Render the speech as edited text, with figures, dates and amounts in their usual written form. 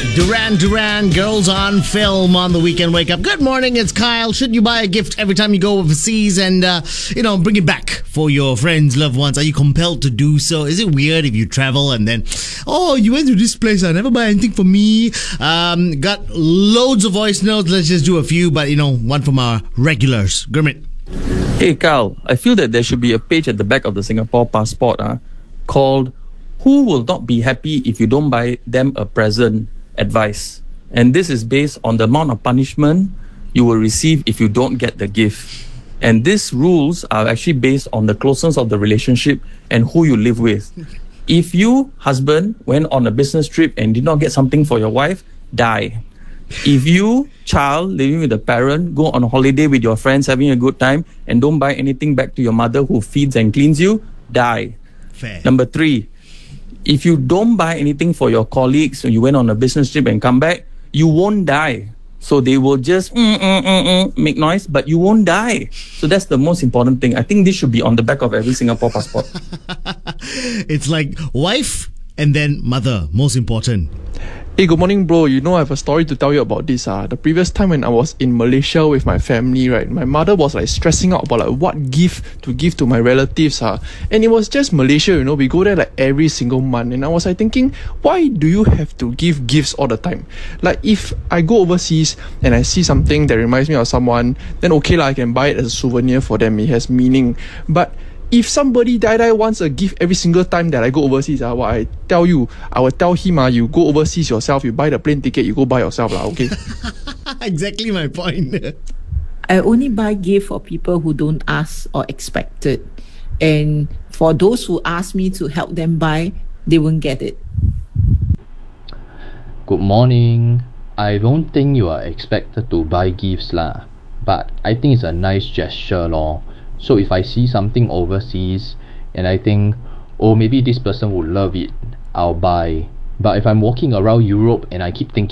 Duran Duran, Girls on Film on the Weekend Wake Up. Good morning, it's Kyle. Should you buy a gift every time you go overseas and, bring it back for your friends, loved ones? Are you compelled to do so? Is it weird if you travel and then, oh, you went to this place, I never buy anything for me? Got loads of voice notes. Let's just do a few, but, one from our regulars. Gurmit. Hey, Kyle, I feel that there should be a page at the back of the Singapore passport called "Who Will Not Be Happy If You Don't Buy Them a Present?" advice. And this is based on the amount of punishment you will receive if you don't get the gift. And these rules are actually based on the closeness of the relationship and who you live with. If you, husband, went on a business trip and did not get something for your wife, die. If you, child, living with a parent, go on a holiday with your friends, having a good time, and don't buy anything back to your mother who feeds and cleans you, die. Fair. Number 3, if you don't buy anything for your colleagues when you went on a business trip and come back, you won't die. So they will just make noise, but you won't die. So that's the most important thing. I think this should be on the back of every Singapore passport. It's like wife and then mother, most important. Hey, good morning, bro. I have a story to tell you about this. The previous time when I was in Malaysia with my family, right, my mother was stressing out about what gift to give to my relatives. And it was just Malaysia, we go there every single month. And I was thinking, why do you have to give gifts all the time? If I go overseas and I see something that reminds me of someone, then okay I can buy it as a souvenir for them. It has meaning. But if somebody die wants a gift every single time that I go overseas, I tell you, I will tell him, you go overseas yourself, you buy the plane ticket, you go buy yourself, okay? Exactly my point. I only buy gift for people who don't ask or expect it. And for those who ask me to help them buy, they won't get it. Good morning. I don't think you are expected to buy gifts lah, but I think it's a nice gesture lor. So if I see something overseas and I think, oh, maybe this person would love it, I'll buy. But if I'm walking around Europe and I keep thinking